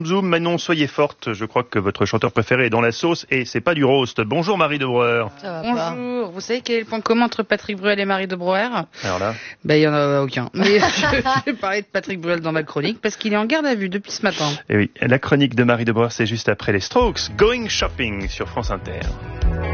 Zoom, Manon, soyez forte. Je crois que votre chanteur préféré est dans la sauce et c'est pas du roast. Bonjour Marie de Brouwer. Bonjour. Vous savez quel est le point commun entre Patrick Bruel et Marie de Brouwer? Alors là, il y en a aucun. Mais je vais parler de Patrick Bruel dans ma chronique parce qu'il est en garde à vue depuis ce matin. Et oui, la chronique de Marie de Brouwer, c'est juste après les Strokes. Going Shopping sur France Inter.